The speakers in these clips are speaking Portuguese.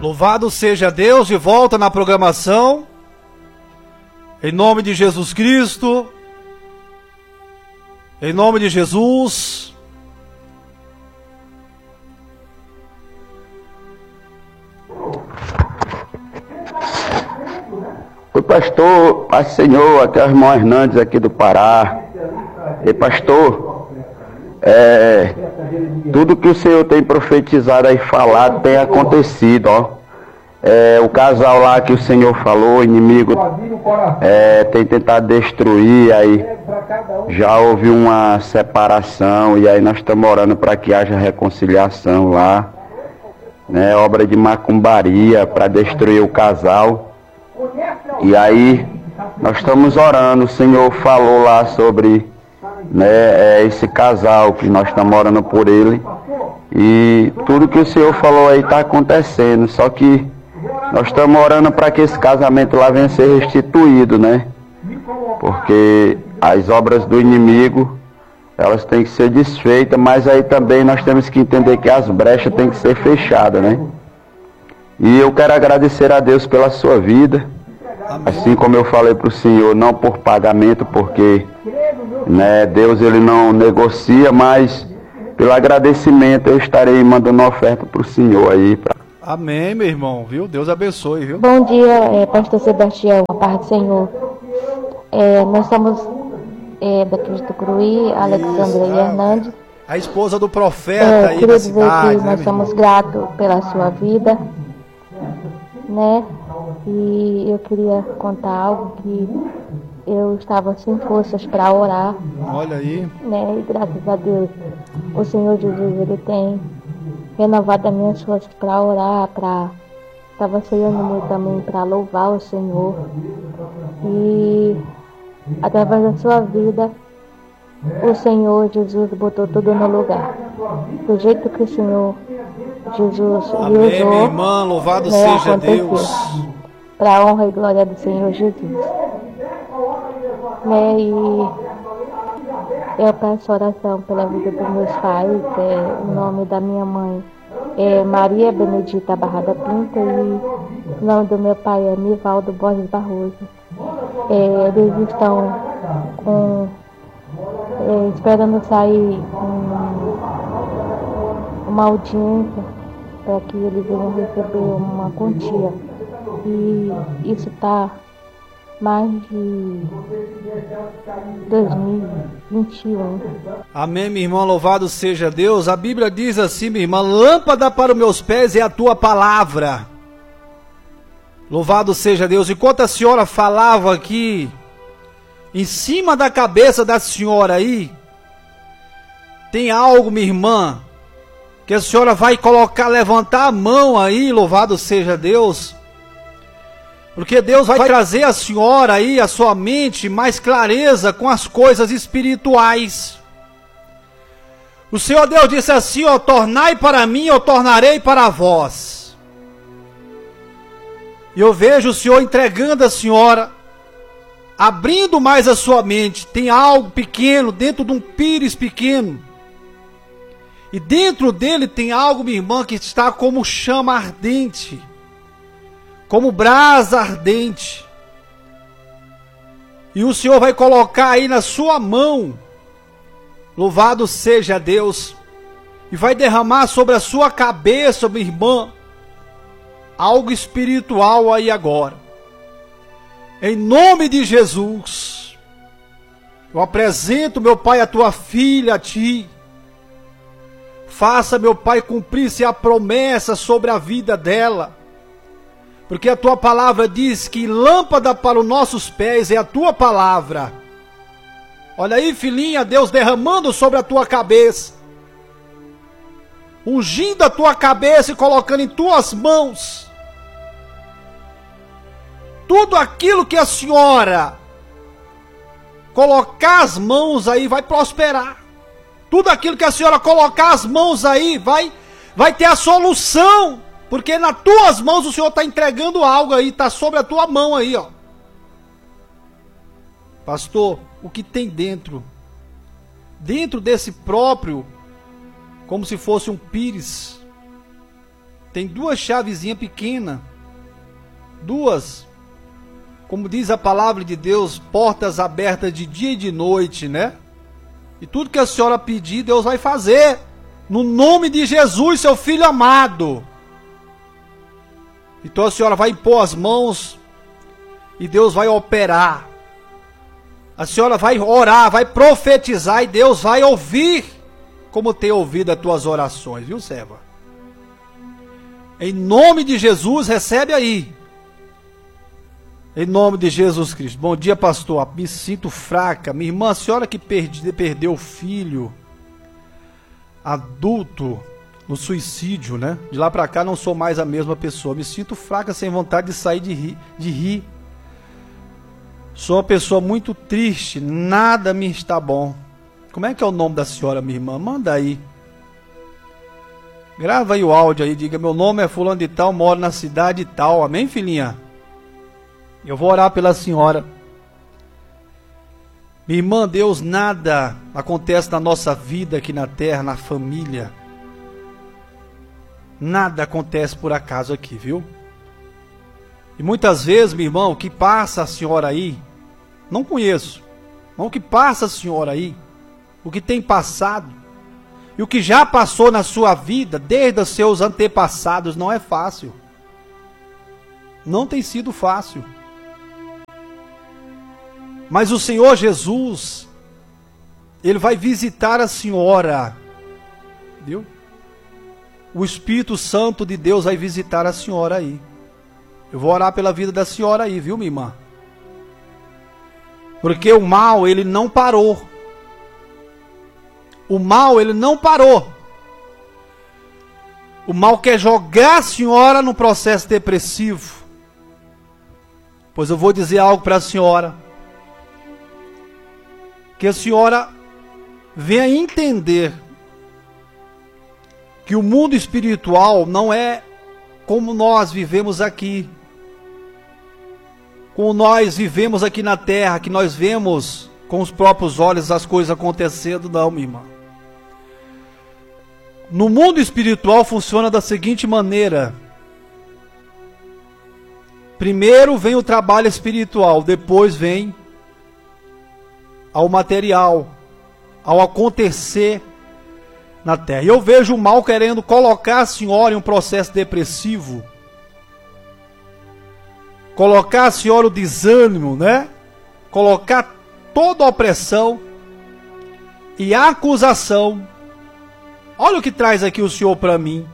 Louvado seja Deus, de volta na programação. Em nome de Jesus Cristo. Em nome de Jesus. Oi, pastor, paz do Senhor, aqui é o irmão Hernandes aqui do Pará. E pastor, tudo que o Senhor tem profetizado aí, falado, tem acontecido, ó. O casal lá que o Senhor falou, o inimigo tem tentado destruir, aí já houve uma separação, e aí nós estamos orando para que haja reconciliação lá, né? Obra de macumbaria para destruir o casal. E aí nós estamos orando, o Senhor falou lá sobre, né, esse casal, que nós estamos orando por ele, e tudo que o Senhor falou aí está acontecendo, só que nós estamos orando para que esse casamento lá venha ser restituído, né? Porque as obras do inimigo, elas têm que ser desfeitas, mas aí também nós temos que entender que as brechas têm que ser fechadas, né? E eu quero agradecer a Deus pela sua vida. Assim como eu falei para o Senhor, não por pagamento, porque, né, Deus ele não negocia, mas pelo agradecimento eu estarei mandando uma oferta para o Senhor aí. Amém, meu irmão, viu? Deus abençoe, viu? Bom dia, pastor Sebastião, a paz do Senhor. Nós somos daqui de Tucuruí, Alexandra e Hernandes. A esposa do profeta aí da cidade, que nós somos gratos pela sua vida, né? E eu queria contar algo que eu estava sem forças para orar. Olha aí. Né? E graças a Deus, o Senhor Jesus, ele tem renovado as minhas forças para orar, estava sem ânimo também para louvar o Senhor. E através da sua vida, o Senhor Jesus botou tudo no lugar. Do jeito que o Senhor Jesus amém, usou, minha irmã, louvado seja Deus. Para a honra e glória do Senhor Jesus. E eu peço oração pela vida dos meus pais. O nome da minha mãe é Maria Benedita Barrada Pinto e o nome do meu pai é Nivaldo Borges Barroso. Eles estão esperando sair uma audiência para que eles venham receber uma quantia. E isso está mais de 2021. Amém, minha irmã, louvado seja Deus. A Bíblia diz assim, minha irmã: lâmpada para os meus pés é a tua palavra. Louvado seja Deus. Enquanto a senhora falava aqui, em cima da cabeça da senhora aí, tem algo, minha irmã, que a senhora vai colocar, levantar a mão aí, louvado seja Deus. Porque Deus vai trazer a senhora aí, a sua mente, mais clareza com as coisas espirituais. O Senhor Deus disse assim, ó: tornai para mim, eu tornarei para vós. E eu vejo o Senhor entregando a senhora, abrindo mais a sua mente. Tem algo pequeno, dentro de um pires pequeno. E dentro dele tem algo, minha irmã, que está como chama ardente, como brasa ardente. E o Senhor vai colocar aí na sua mão, louvado seja Deus, e vai derramar sobre a sua cabeça, minha irmã, algo espiritual aí agora. Em nome de Jesus, eu apresento, meu Pai, a tua filha a ti. Faça, meu Pai, cumprir-se a promessa sobre a vida dela. Porque a tua palavra diz que lâmpada para os nossos pés é a tua palavra. Olha aí, filhinha, Deus derramando sobre a tua cabeça, ungindo a tua cabeça e colocando em tuas mãos tudo aquilo que a senhora colocar as mãos aí vai prosperar. Tudo aquilo que a senhora colocar as mãos aí vai ter a solução. Porque nas tuas mãos o Senhor está entregando algo aí, está sobre a tua mão aí, ó. Pastor, o que tem dentro? Dentro desse próprio, como se fosse um pires, tem duas chavezinhas pequenas. Duas. Como diz a palavra de Deus, portas abertas de dia e de noite, né? E tudo que a senhora pedir, Deus vai fazer. No nome de Jesus, seu filho amado. Então a senhora vai impor as mãos e Deus vai operar. A senhora vai orar, vai profetizar e Deus vai ouvir como tem ouvido as tuas orações, viu, serva? Em nome de Jesus, recebe aí. Em nome de Jesus Cristo. Bom dia, pastor. Me sinto fraca. Minha irmã, a senhora que perdeu o filho adulto no suicídio, né? De lá pra cá não sou mais a mesma pessoa. Me sinto fraca, sem vontade de sair de rir. Sou uma pessoa muito triste. Nada me está bom. Como é que é o nome da senhora, minha irmã? Manda aí. Grava aí o áudio aí. Diga, meu nome é fulano de tal, moro na cidade tal. Amém, filhinha? Eu vou orar pela senhora. Minha irmã, Deus, nada acontece na nossa vida aqui na terra, na família. Nada acontece por acaso aqui, viu? E muitas vezes, meu irmão, o que passa a senhora aí, não conheço. Mas o que passa a senhora aí, o que tem passado, e o que já passou na sua vida, desde os seus antepassados, não é fácil. Não tem sido fácil. Mas o Senhor Jesus, Ele vai visitar a senhora, viu? O Espírito Santo de Deus vai visitar a senhora aí. Eu vou orar pela vida da senhora aí, viu, minha irmã? Porque o mal, ele não parou. O mal, ele não parou. O mal quer jogar a senhora no processo depressivo. Pois eu vou dizer algo para a senhora. Que a senhora venha entender que o mundo espiritual não é como nós vivemos aqui. Como nós vivemos aqui na terra, que nós vemos com os próprios olhos as coisas acontecendo, não, minha irmã. No mundo espiritual funciona da seguinte maneira. Primeiro vem o trabalho espiritual, depois vem ao material, ao acontecer na terra. E eu vejo o mal querendo colocar a senhora em um processo depressivo, colocar a senhora o desânimo, né? Colocar toda a opressão e a acusação. Olha o que traz aqui o Senhor para mim.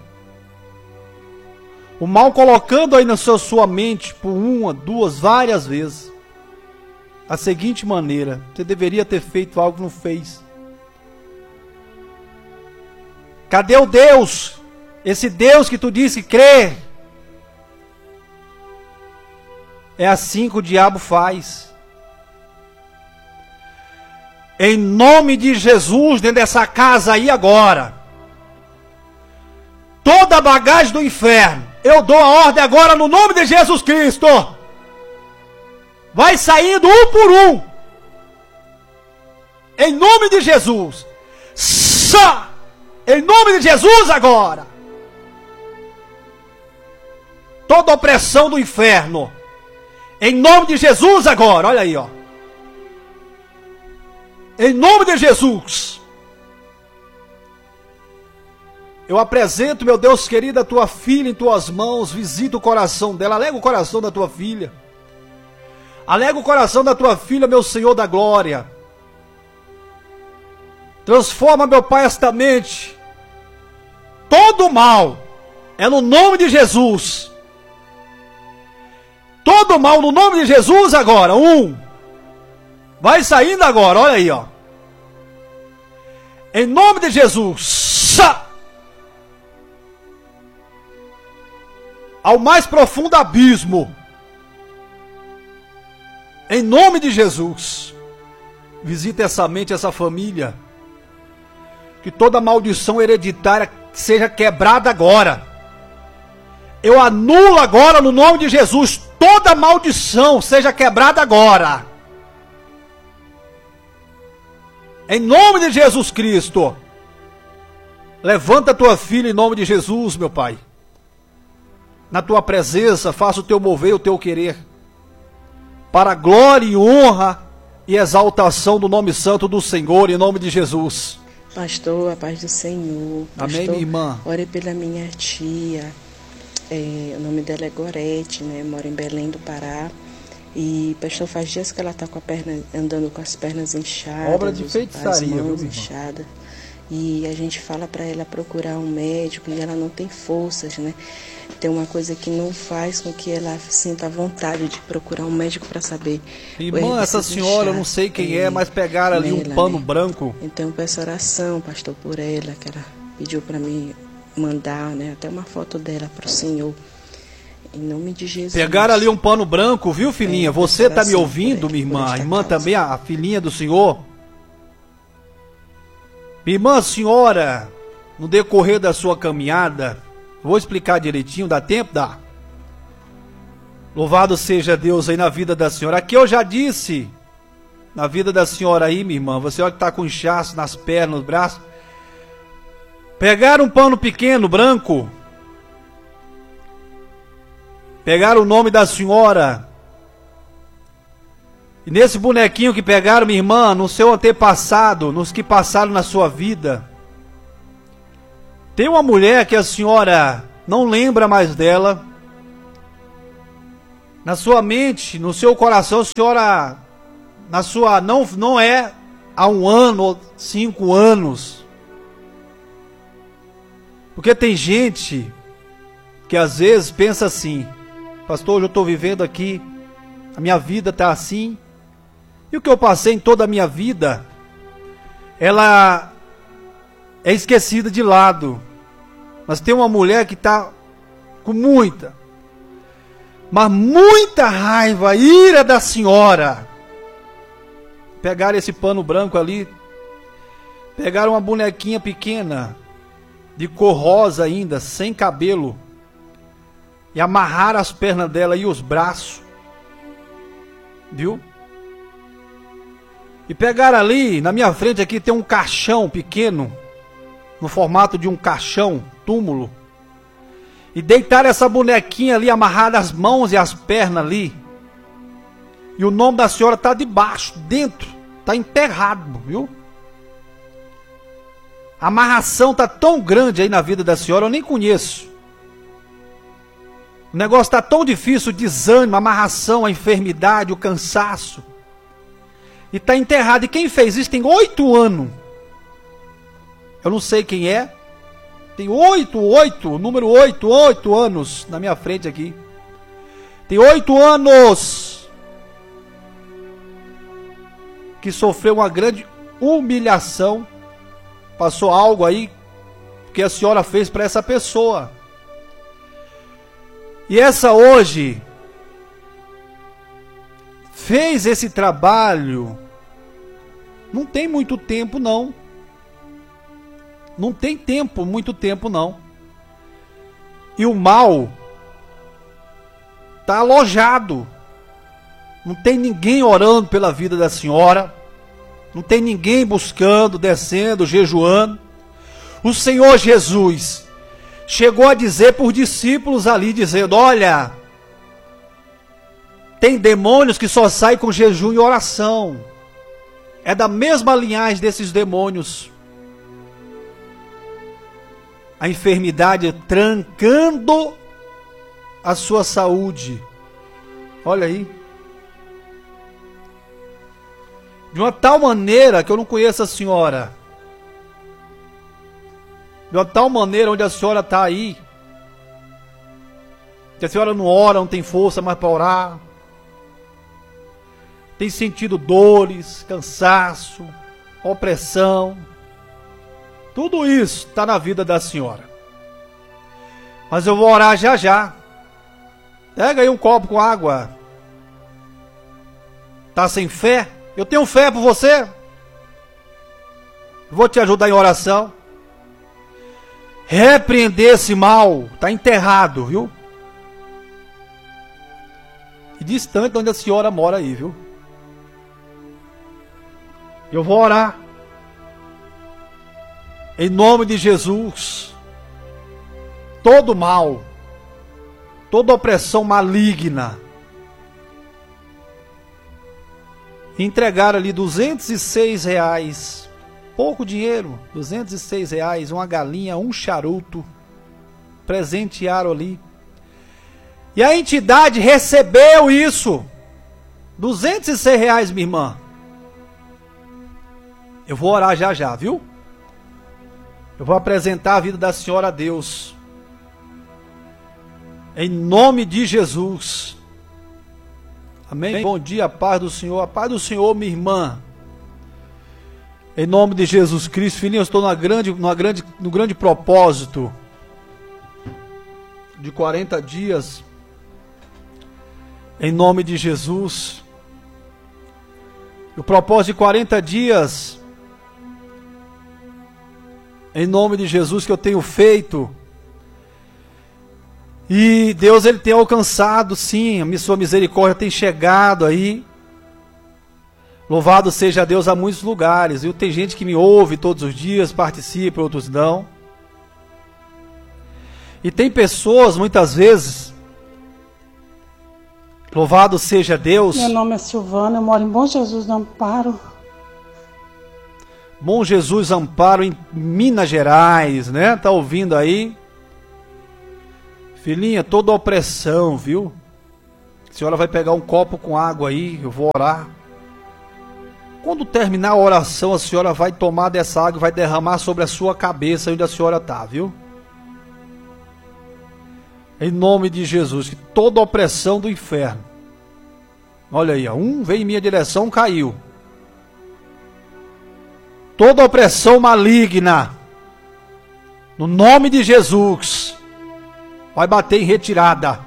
O mal colocando aí na sua mente por uma, duas, várias vezes a seguinte maneira: você deveria ter feito algo que não fez. Cadê o Deus? Esse Deus que tu disse que crê. É assim que o diabo faz. Em nome de Jesus, dentro dessa casa aí agora, toda a bagagem do inferno, eu dou a ordem agora no nome de Jesus Cristo. Vai saindo um por um. Em nome de Jesus. Em nome de Jesus agora. Toda opressão do inferno. Em nome de Jesus agora. Olha aí, ó. Em nome de Jesus. Eu apresento, meu Deus querido, a tua filha em tuas mãos. Visita o coração dela. Alega o coração da tua filha. Alega o coração da tua filha, meu Senhor da glória. Transforma, meu Pai, esta mente. Todo o mal é no nome de Jesus. Todo o mal no nome de Jesus agora. Vai saindo agora, olha aí, ó. Em nome de Jesus. Ao mais profundo abismo. Em nome de Jesus. Visita essa mente, essa família. Que toda maldição hereditária seja quebrada agora. Eu anulo agora no nome de Jesus. Toda maldição seja quebrada agora. Em nome de Jesus Cristo. Levanta a tua filha em nome de Jesus, meu Pai. na tua presença, faça o teu mover, o teu querer, para a glória e honra e exaltação do nome santo do Senhor, em nome de Jesus. Pastor, a paz do Senhor. Amém, Pastor, minha irmã. ore pela minha tia. O nome dela é Gorete, né? Mora em Belém do Pará. E, pastor, faz dias que ela está com a perna, andando com as pernas inchadas. Obra de feitiçaria, as mãos viu, inchadas. E a gente fala para ela procurar um médico e ela não tem forças, né? Tem uma coisa que não faz com que ela sinta vontade de procurar um médico para saber. Irmã, essa senhora, eu não sei quem é, mas pegaram ali um pano branco. Então eu peço oração, pastor, por ela, que ela pediu para mim mandar, né? Até uma foto dela para o Senhor. Em nome de Jesus. Pegaram ali um pano branco, viu, filhinha? Você está me ouvindo, minha irmã? A irmã também, a filhinha do Senhor? Minha irmã, senhora, no decorrer da sua caminhada, vou explicar direitinho, dá tempo? Dá. Louvado seja Deus aí na vida da senhora. Aqui eu já disse, na vida da senhora aí, minha irmã, você olha que está com inchaço nas pernas, nos braços. Pegaram um pano pequeno, branco. Pegaram o nome da senhora. E nesse bonequinho que pegaram, minha irmã, no seu antepassado, nos que passaram na sua vida, tem uma mulher que a senhora não lembra mais dela. Na sua mente, no seu coração, a senhora, não é há 1 ano ou 5 anos. Porque tem gente que às vezes pensa assim: pastor, hoje eu estou vivendo aqui, a minha vida está assim, e o que eu passei em toda a minha vida, ela é esquecida de lado. Mas tem uma mulher que está com muita raiva, ira da senhora. Pegaram esse pano branco ali, pegaram uma bonequinha pequena, de cor rosa ainda, sem cabelo, e amarraram as pernas dela e os braços, viu? E pegaram ali, na minha frente aqui tem um caixão pequeno, no formato de um caixão, túmulo, e deitaram essa bonequinha ali, amarrada as mãos e as pernas ali, e o nome da senhora está debaixo, dentro, está enterrado, viu? A amarração está tão grande aí na vida da senhora, eu nem conheço. O negócio está tão difícil, o desânimo, a amarração, a enfermidade, o cansaço. E está enterrado. E quem fez isso tem 8 anos. Eu não sei quem é. Tem 8, número 8 anos na minha frente aqui. Tem 8 anos que sofreu uma grande humilhação. Passou algo aí que a senhora fez para essa pessoa. E essa hoje fez esse trabalho, não tem muito tempo não. Não tem muito tempo não. E o mal está alojado. Não tem ninguém orando pela vida da senhora. Não tem ninguém buscando, descendo, jejuando. O Senhor Jesus chegou a dizer por discípulos ali, dizendo: olha, tem demônios que só saem com jejum e oração. É da mesma linhagem desses demônios. A enfermidade trancando a sua saúde. Olha aí. De uma tal maneira que eu não conheço a senhora. De uma tal maneira onde a senhora está aí. Que a senhora não ora, não tem força mais para orar. Tem sentido dores, cansaço, opressão. Tudo isso está na vida da senhora. Mas eu vou orar já já. Pega aí um copo com água. Tá sem fé? Eu tenho fé por você. Vou te ajudar em oração. Repreender esse mal. Está enterrado, viu? E distante onde a senhora mora aí, viu? Eu vou orar. Em nome de Jesus. Todo mal toda opressão maligna. Entregaram ali R$206, pouco dinheiro, R$206, uma galinha, um charuto, presentearam ali. E a entidade recebeu isso, R$206, minha irmã. Eu vou orar já já, viu? Eu vou apresentar a vida da senhora a Deus. Em nome de Jesus. Amém? Bom dia, paz do Senhor. A paz do Senhor, minha irmã. Em nome de Jesus Cristo. Filhinho, eu estou no grande propósito de 40 dias. Em nome de Jesus. O propósito de 40 dias. Em nome de Jesus que eu tenho feito. E Deus, Ele tem alcançado, sim, a sua misericórdia tem chegado aí. Louvado seja Deus a muitos lugares. E tem gente que me ouve todos os dias, participa, outros não. E tem pessoas, muitas vezes, louvado seja Deus. Meu nome é Silvana, eu moro em Bom Jesus do Amparo. Bom Jesus Amparo, em Minas Gerais, né? Tá ouvindo aí? Filhinha, toda opressão, viu? A senhora vai pegar um copo com água aí, eu vou orar. Quando terminar a oração, a senhora vai tomar dessa água e vai derramar sobre a sua cabeça onde a senhora tá, viu? Em nome de Jesus, que toda opressão do inferno. Olha aí, um veio em minha direção, caiu. Toda opressão maligna, no nome de Jesus, vai bater em retirada.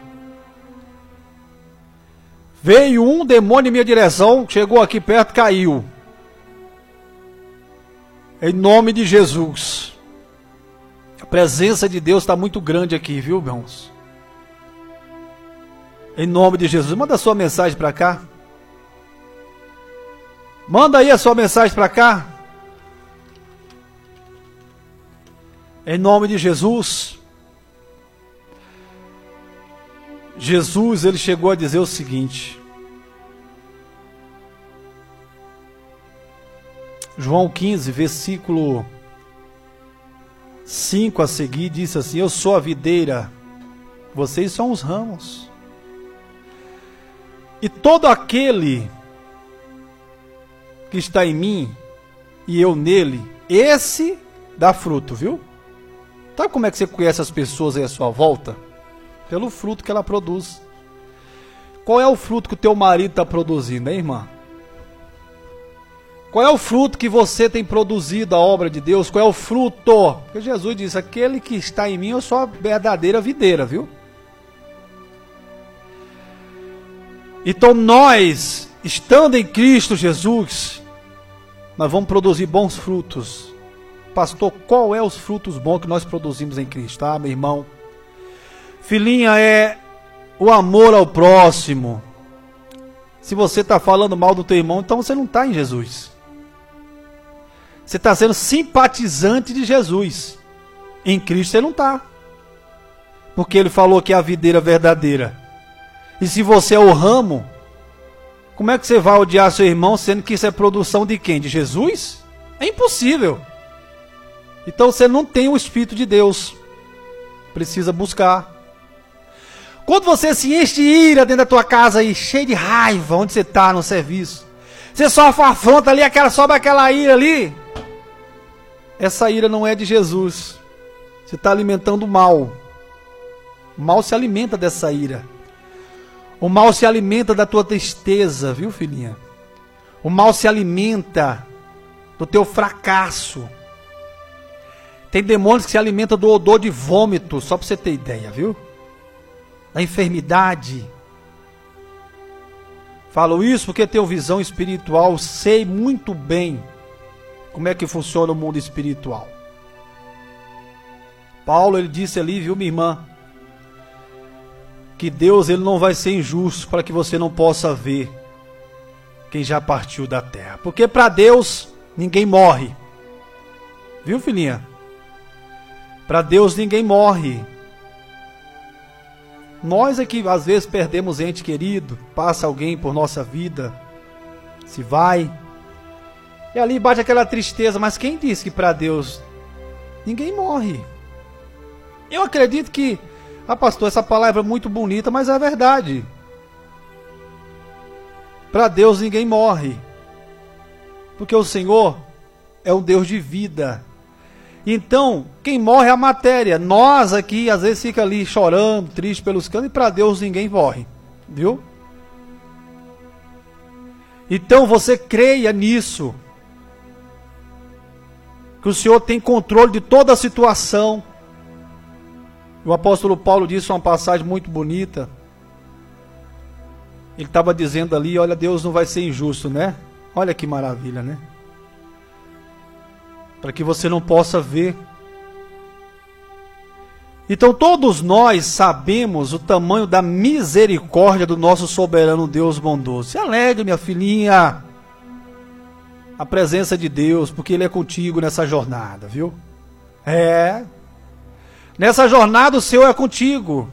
Veio um demônio em minha direção, chegou aqui perto, caiu. Em nome de Jesus. A presença de Deus está muito grande aqui, viu, irmãos? Em nome de Jesus. Manda a sua mensagem para cá. Manda aí a sua mensagem para cá. Em nome de Jesus. Jesus, ele chegou a dizer o seguinte. João 15, versículo 5 a seguir, disse assim: eu sou a videira, vocês são os ramos. E todo aquele que está em mim e eu nele, esse dá fruto, viu? Sabe como é que você conhece as pessoas aí à sua volta? Pelo fruto que ela produz. Qual é o fruto que o teu marido está produzindo, hein, irmã? Qual é o fruto que você tem produzido, a obra de Deus? Qual é o fruto? Porque Jesus disse, aquele que está em mim, eu sou a verdadeira videira, viu? Então nós, estando em Cristo Jesus, nós vamos produzir bons frutos. Pastor, qual é os frutos bons que nós produzimos em Cristo? Ah, meu irmão, filhinha, é o amor ao próximo. Se você está falando mal do teu irmão, então você não está em Jesus. Você está sendo simpatizante de Jesus. Em Cristo você não está. Porque ele falou que é a videira verdadeira. E se você é o ramo, como é que você vai odiar seu irmão, sendo que isso é produção de quem? De Jesus? É impossível. Então você não tem o Espírito de Deus. Precisa buscar. Quando você se enche de ira dentro da tua casa aí, cheio de raiva, onde você está no serviço, você sofre uma afronta ali, sobe aquela ira ali, essa ira não é de Jesus. Você está alimentando o mal. O mal se alimenta dessa ira. O mal se alimenta da tua tristeza, viu, filhinha? O mal se alimenta do teu fracasso. Tem demônios que se alimentam do odor de vômito, só para você ter ideia, viu? Da enfermidade. Falo isso porque tenho visão espiritual, sei muito bem como é que funciona o mundo espiritual. Paulo, ele disse ali, viu, minha irmã, que Deus, ele não vai ser injusto para que você não possa ver quem já partiu da terra. Porque para Deus ninguém morre. Viu, filhinha? Para Deus ninguém morre. Nós é que às vezes perdemos ente querido, passa alguém por nossa vida, se vai, e ali bate aquela tristeza. Mas quem disse que para Deus ninguém morre? Eu acredito que, pastor, essa palavra é muito bonita, mas é verdade. Para Deus ninguém morre, porque o Senhor é um Deus de vida. Então, quem morre é a matéria. Nós aqui, às vezes, fica ali chorando, triste pelos cantos, e para Deus ninguém morre, viu? Então, você creia nisso, que o Senhor tem controle de toda a situação. O apóstolo Paulo disse uma passagem muito bonita. Ele estava dizendo ali, olha, Deus não vai ser injusto, né? Olha que maravilha, né? Para que você não possa ver. Então todos nós sabemos o tamanho da misericórdia do nosso soberano Deus bondoso. Se alegre, minha filhinha, a presença de Deus, porque Ele é contigo nessa jornada, viu? Nessa jornada o Senhor é contigo.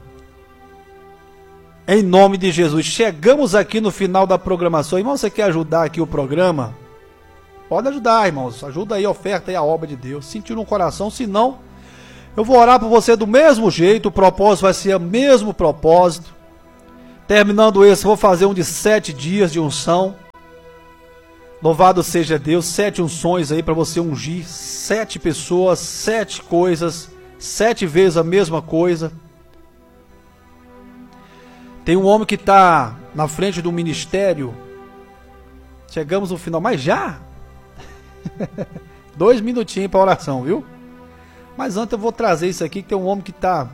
Em nome de Jesus. Chegamos aqui no final da programação. Irmão, você quer ajudar aqui o programa? Pode ajudar, irmãos. Ajuda aí, oferta aí a obra de Deus. Sentiu no coração, se não, eu vou orar por você do mesmo jeito. O propósito vai ser o mesmo propósito. Terminando esse, vou fazer um de 7 dias de unção. Louvado seja Deus. 7 unções aí para você ungir 7 pessoas, 7 coisas, 7 vezes a mesma coisa. Tem um homem que está na frente do ministério. Chegamos no final, mas já? 2 minutinhos para oração, viu? Mas antes eu vou trazer isso aqui, que tem um homem que está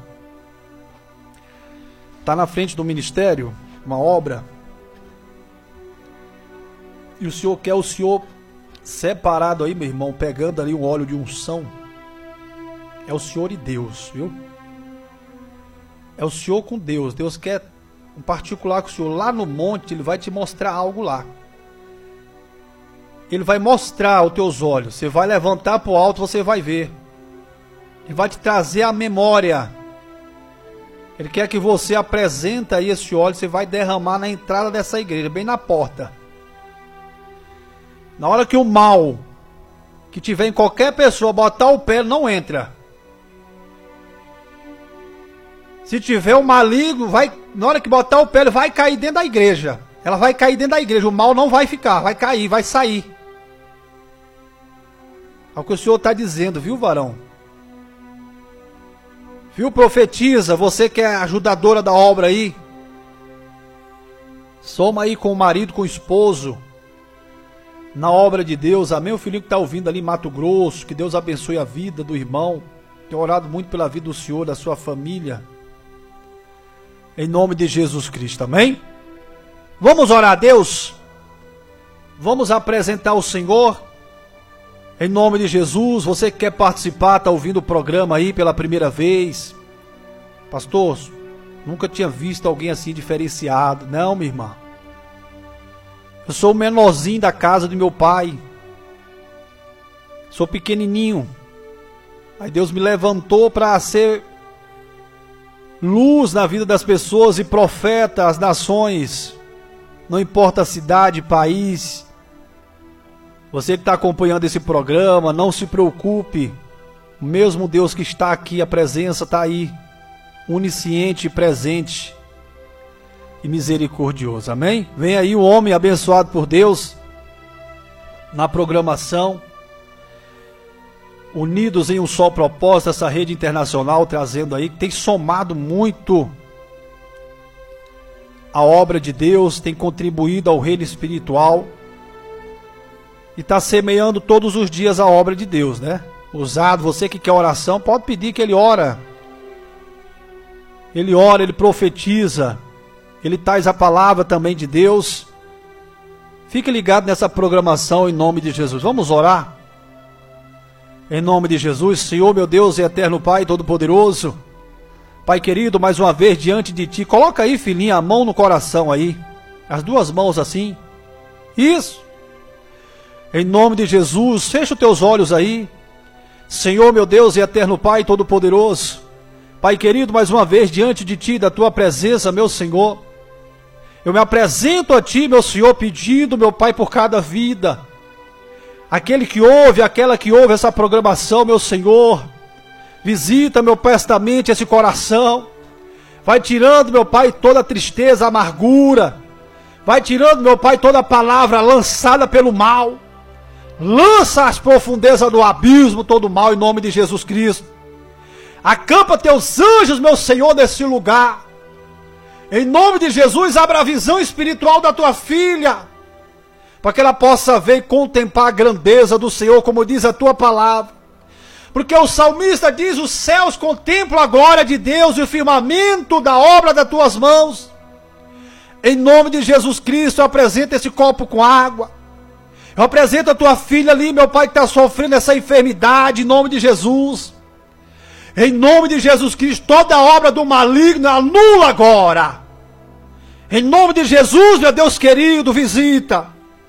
na frente do ministério, uma obra. E o Senhor quer o Senhor separado aí, meu irmão, pegando ali um óleo de unção. É o Senhor e Deus, viu? É o Senhor com Deus. Deus quer um particular com o Senhor. Lá no monte, Ele vai te mostrar algo lá. Ele vai mostrar aos teus olhos. Você vai levantar para o alto, você vai ver. Ele vai te trazer a memória. Ele quer que você apresente aí esse óleo. Você vai derramar na entrada dessa igreja, bem na porta. Na hora que o mal que tiver em qualquer pessoa botar o pé, não entra. Se tiver o maligno, na hora que botar o pé, ele vai cair dentro da igreja. Ela vai cair dentro da igreja. O mal não vai ficar, vai cair, vai sair. É o que o Senhor está dizendo, viu, varão? Viu, profetiza, você que é ajudadora da obra aí. Soma aí com o marido, com o esposo. Na obra de Deus, amém? O filhinho que está ouvindo ali em Mato Grosso, que Deus abençoe a vida do irmão. Tenho orado muito pela vida do Senhor, da sua família. Em nome de Jesus Cristo, amém? Vamos orar a Deus? Vamos apresentar o Senhor? Em nome de Jesus, você que quer participar, está ouvindo o programa aí pela primeira vez. Pastor, nunca tinha visto alguém assim diferenciado. Não, minha irmã. Eu sou o menorzinho da casa do meu pai. Sou pequenininho. Aí Deus me levantou para ser luz na vida das pessoas e profeta às nações. Não importa a cidade, país. Você que está acompanhando esse programa, não se preocupe. O mesmo Deus que está aqui, a presença está aí. Onisciente e presente. E misericordioso, amém? Vem aí um homem abençoado por Deus. Na programação. Unidos em um só propósito, essa rede internacional trazendo aí, que tem somado muito a obra de Deus, tem contribuído ao reino espiritual e está semeando todos os dias a obra de Deus, né? Usado, você que quer oração, pode pedir que ele ora. Ele ora, ele profetiza, ele traz a palavra também de Deus. Fique ligado nessa programação em nome de Jesus. Vamos orar? Em nome de Jesus, Senhor, meu Deus e eterno Pai Todo-Poderoso, Pai querido, mais uma vez diante de Ti, coloca aí, filhinha, a mão no coração aí, as 2 mãos assim, isso, em nome de Jesus, fecha os teus olhos aí, Senhor, meu Deus e eterno Pai Todo-Poderoso, Pai querido, mais uma vez diante de Ti, da Tua presença, meu Senhor, eu me apresento a Ti, meu Senhor, pedindo, meu Pai, por cada vida, aquele que ouve, aquela que ouve essa programação, meu Senhor, visita, meu Pai, esta mente, esse coração, vai tirando, meu Pai, toda a tristeza, a amargura, vai tirando, meu Pai, toda a palavra lançada pelo mal, lança às profundezas do abismo todo o mal em nome de Jesus Cristo. Acampa teus anjos, meu Senhor, nesse lugar. Em nome de Jesus, abra a visão espiritual da tua filha, para que ela possa ver e contemplar a grandeza do Senhor, como diz a tua palavra. Porque o salmista diz: os céus contemplam a glória de Deus e o firmamento da obra das tuas mãos. Em nome de Jesus Cristo, eu apresento esse copo com água. Eu apresento a tua filha ali, meu Pai, que está sofrendo essa enfermidade, em nome de Jesus. Em nome de Jesus Cristo, toda obra do maligno anula agora. Em nome de Jesus, meu Deus querido, visita.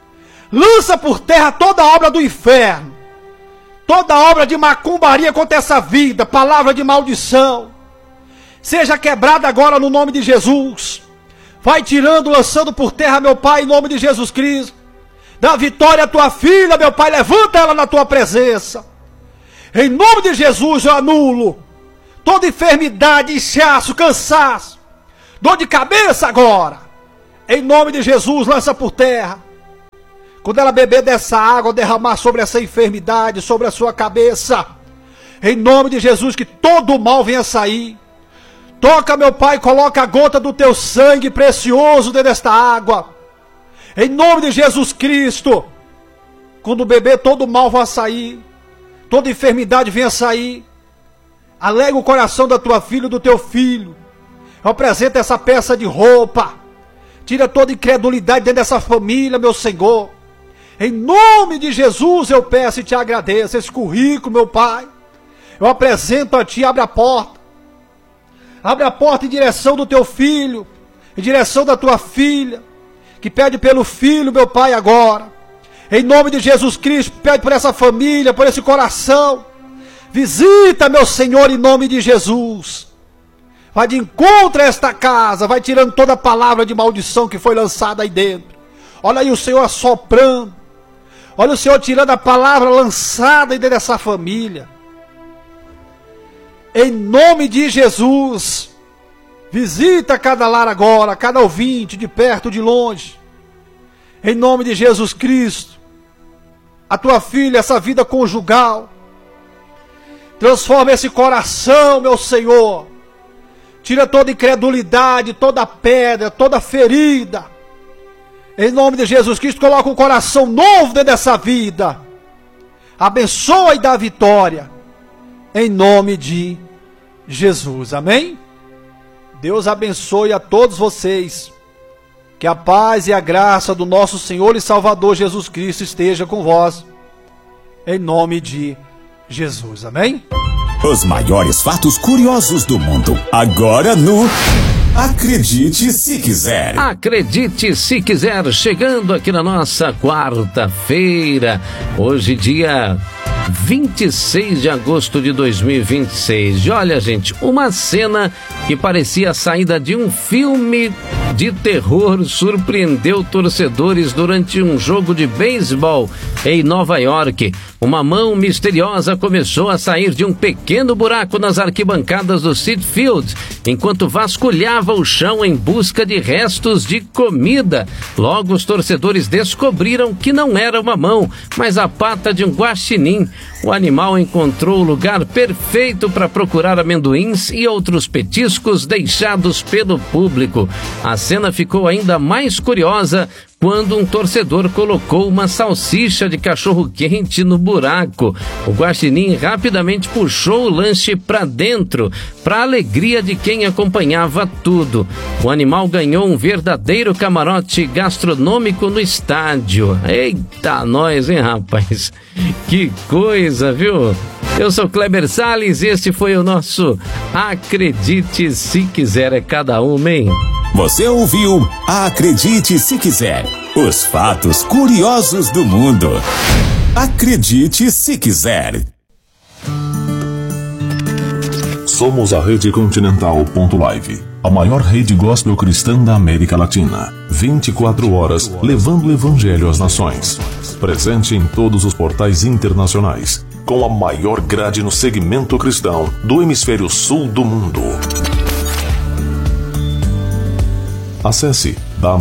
Lança por terra toda obra do inferno. Toda obra de macumbaria contra essa vida, palavra de maldição. Seja quebrada agora no nome de Jesus. Vai tirando, lançando por terra, meu Pai, em nome de Jesus Cristo. Dá vitória à tua filha, meu Pai, levanta ela na tua presença. Em nome de Jesus eu anulo toda enfermidade, inchaço, cansaço, dor de cabeça agora. Em nome de Jesus, lança por terra. Quando ela beber dessa água, derramar sobre essa enfermidade, sobre a sua cabeça, em nome de Jesus, que todo o mal venha sair. Toca, meu Pai, coloca a gota do teu sangue precioso dentro desta água. Em nome de Jesus Cristo, quando beber, todo o mal vai sair, toda enfermidade venha sair. Alegra o coração da tua filha e do teu filho. Eu apresento essa peça de roupa. Tira toda incredulidade dentro dessa família, meu Senhor. Em nome de Jesus eu peço e te agradeço. Esse currículo, meu Pai, eu apresento a ti, abre a porta. Abre a porta em direção do teu filho, em direção da tua filha, que pede pelo filho, meu Pai, agora. Em nome de Jesus Cristo, pede por essa família, por esse coração. Visita, meu Senhor, em nome de Jesus. Vai de encontro a esta casa, vai tirando toda a palavra de maldição que foi lançada aí dentro. Olha aí o Senhor assoprando. Olha o Senhor tirando a palavra lançada aí dentro dessa família. Em nome de Jesus, visita cada lar agora, cada ouvinte, de perto, de longe. Em nome de Jesus Cristo, a tua filha, essa vida conjugal, transforma esse coração, meu Senhor. Tira toda incredulidade, toda pedra, toda ferida. Em nome de Jesus Cristo, coloca um coração novo dentro dessa vida. Abençoa e dá vitória. Em nome de Jesus. Amém? Deus abençoe a todos vocês. Que a paz e a graça do nosso Senhor e Salvador Jesus Cristo esteja com vós. Em nome de Jesus. Amém? Os maiores fatos curiosos do mundo. Agora no Acredite Se Quiser. Acredite Se Quiser, chegando aqui na nossa quarta-feira. Hoje, dia 26 de agosto de 2026. E olha, gente, uma cena que parecia a saída de um filme de terror surpreendeu torcedores durante um jogo de beisebol em Nova York. Uma mão misteriosa começou a sair de um pequeno buraco nas arquibancadas do Citi Field, enquanto vasculhava o chão em busca de restos de comida. Logo, os torcedores descobriram que não era uma mão, mas a pata de um guaxinim. O animal encontrou o lugar perfeito para procurar amendoins e outros petiscos deixados pelo público. A cena ficou ainda mais curiosa quando um torcedor colocou uma salsicha de cachorro-quente no buraco. O guaxinim rapidamente puxou o lanche para dentro, para a alegria de quem acompanhava tudo. O animal ganhou um verdadeiro camarote gastronômico no estádio. Eita, nós, hein, rapaz? Que coisa, viu? Eu sou Kleber Salles e este foi o nosso Acredite Se Quiser, é cada uma, hein? Você ouviu Acredite Se Quiser. Os fatos curiosos do mundo. Acredite Se Quiser. Somos a Rede Continental.live, a maior rede gospel cristã da América Latina. 24 horas levando o evangelho às nações. Presente em todos os portais internacionais, com a maior grade no segmento cristão do hemisfério sul do mundo. Acesse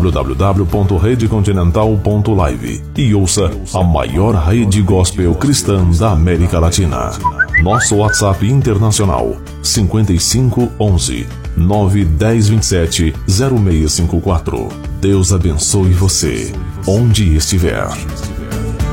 www.redecontinental.live e ouça a maior rede gospel cristã da América Latina. Nosso WhatsApp internacional 55 11 910 27 0654. Deus abençoe você, onde estiver.